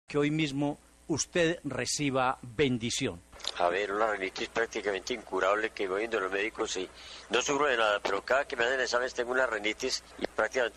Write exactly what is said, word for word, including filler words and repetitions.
que hoy mismo usted reciba bendición. A ver, una rinitis prácticamente incurable que voy viendo los médicos y no sufro de nada, pero cada que me hacen exámenes tengo una rinitis y prácticamente